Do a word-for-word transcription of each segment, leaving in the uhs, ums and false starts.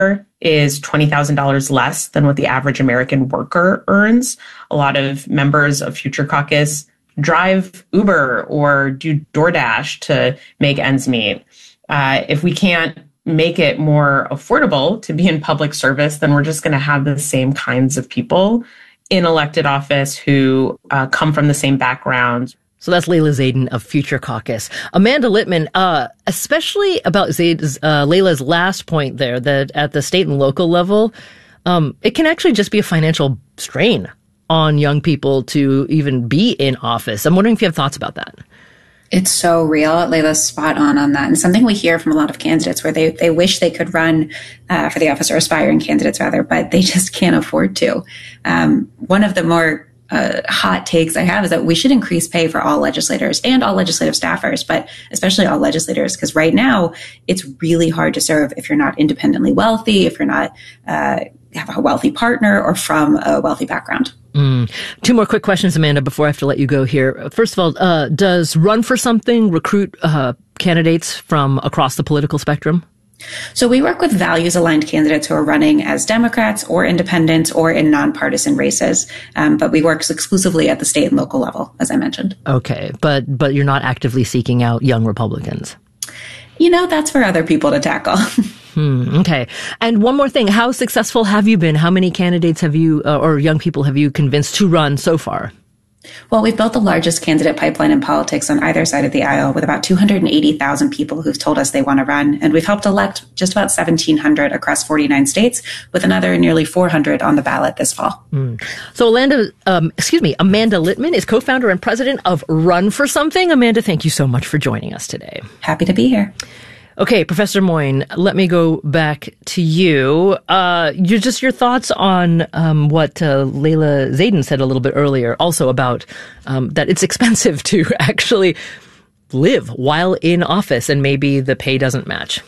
is twenty thousand dollars less than what the average American worker earns. A lot of members of Future Caucus drive Uber or do DoorDash to make ends meet. Uh, if we can't make it more affordable to be in public service, then we're just going to have the same kinds of people in elected office who uh, come from the same backgrounds. So that's Layla Zayden of Future Caucus. Amanda Litman, uh, especially about Zayd's, uh, Layla's last point there, that at the state and local level, um, it can actually just be a financial strain on young people to even be in office. I'm wondering if you have thoughts about that. It's so real. Layla's spot on on that. And something we hear from a lot of candidates where they, they wish they could run uh, for the office, or aspiring candidates rather, but they just can't afford to. Um, one of the more Uh, hot takes I have is that we should increase pay for all legislators and all legislative staffers, but especially all legislators, because right now it's really hard to serve if you're not independently wealthy, if you're not uh, have a wealthy partner or from a wealthy background. Mm. Two more quick questions, Amanda, before I have to let you go here. First of all, uh, does Run for Something recruit uh, candidates from across the political spectrum? So we work with values-aligned candidates who are running as Democrats or independents or in nonpartisan races, um, but we work exclusively at the state and local level, as I mentioned. Okay, but but you're not actively seeking out young Republicans? You know, that's for other people to tackle. Hmm, okay. And one more thing, how successful have you been? How many candidates have you, uh, or young people have you convinced to run so far? Well, we've built the largest candidate pipeline in politics on either side of the aisle, with about two hundred eighty thousand people who've told us they want to run. And we've helped elect just about seventeen hundred across forty-nine states, with another nearly four hundred on the ballot this fall. Mm. So Amanda, um, excuse me, Amanda Litman is co-founder and president of Run for Something. Amanda, thank you so much for joining us today. Happy to be here. Okay, Professor Moyne, let me go back to you. Uh, you just your thoughts on um, what uh, Layla Zayden said a little bit earlier, also about um, that it's expensive to actually live while in office, and maybe the pay doesn't match.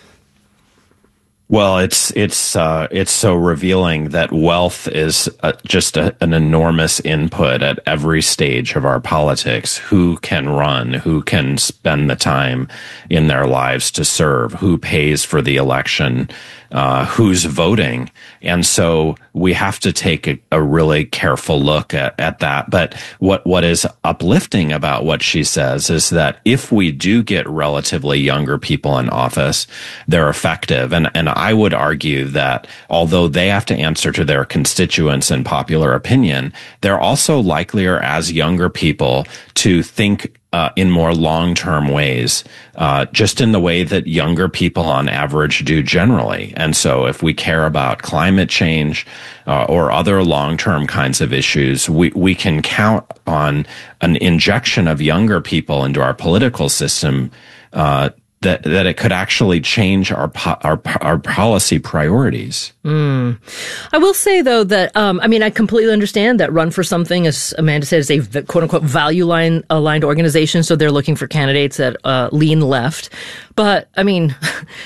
Well, it's it's uh, it's so revealing that wealth is uh, just a, an enormous input at every stage of our politics. Who can run? Who can spend the time in their lives to serve? Who pays for the election? Uh, who's voting? And so we have to take a, a really careful look at, at that. But what what is uplifting about what she says is that if we do get relatively younger people in office, they're effective. And and I would argue that although they have to answer to their constituents and popular opinion, they're also likelier as younger people to think Uh, in more long-term ways, uh, just in the way that younger people on average do generally. And so if we care about climate change uh, or other long-term kinds of issues, we, we can count on an injection of younger people into our political system uh, that that it could actually change our po- our our policy priorities. Mm. I will say, though, that, um, I mean, I completely understand that Run for Something, as Amanda said, is a quote-unquote value-line-aligned organization, so they're looking for candidates that uh, lean left. But, I mean,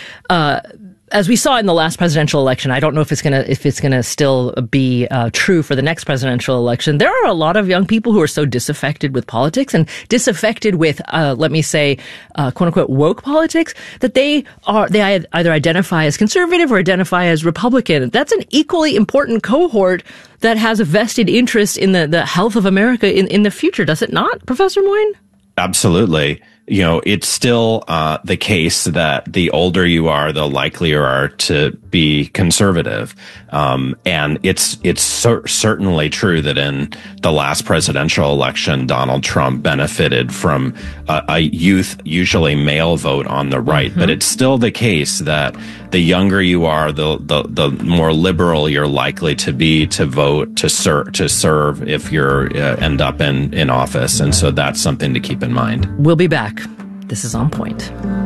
uh as we saw in the last presidential election, I don't know if it's gonna if it's gonna still be uh, true for the next presidential election. There are a lot of young people who are so disaffected with politics and disaffected with, uh, let me say, uh, quote unquote woke politics, that they are they either identify as conservative or identify as Republican. That's an equally important cohort that has a vested interest in the the health of America in in the future. Does it not, Professor Moyne? Absolutely. You know, it's still uh, the case that the older you are, the likelier you are to be conservative. Um, and it's it's cer- certainly true that in the last presidential election, Donald Trump benefited from a, a youth, usually male vote on the right. Mm-hmm. But it's still the case that the younger you are, the the, the more liberal you're likely to be to vote, to, ser- to serve if you uh, end up in, in office. And so that's something to keep in mind. We'll be back. This is On Point.